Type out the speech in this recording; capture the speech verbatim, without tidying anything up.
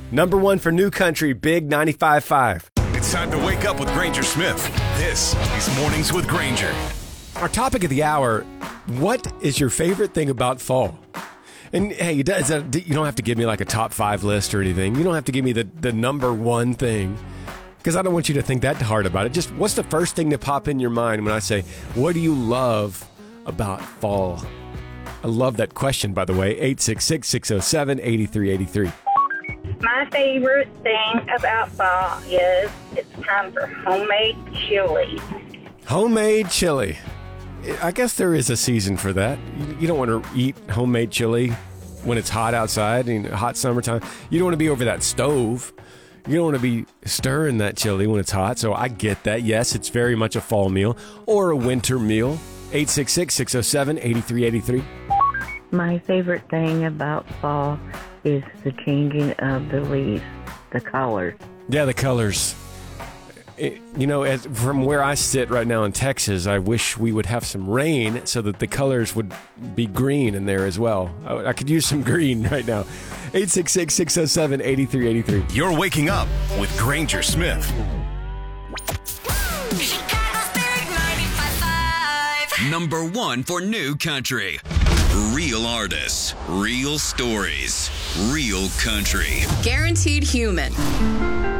Number one for New Country, Big ninety-five point five. It's time to wake up with Granger Smith. This is Mornings with Granger. Our topic of the hour, what is your favorite thing about fall? And hey, you don't have to give me like a top five list or anything. You don't have to give me the, the number one thing, because I don't want you to think that hard about it. Just what's the first thing to pop in your mind when I say, what do you love about fall? I love that question, by the way. eight six six, six oh seven, eight three eight three. My favorite thing about fall is it's time for homemade chili. Homemade chili. I guess there is a season for that. You don't want to eat homemade chili when it's hot outside, in hot summertime. You don't want to be over that stove. You don't want to be stirring that chili when it's hot. So I get that. Yes, it's very much a fall meal or a winter meal. eight six six, six oh seven, eight three eight three. My favorite thing about fall is the changing of the leaves, the colors. Yeah, the colors. It, you know, as, from where I sit right now in Texas, I wish we would have some rain so that the colors would be green in there as well. I, I could use some green right now. eight six six, six oh seven, eight three eight three. You're waking up with Granger Smith. Chicago's Big ninety-five point five. Number one for New Country. Real artists, real stories, real country. Guaranteed human.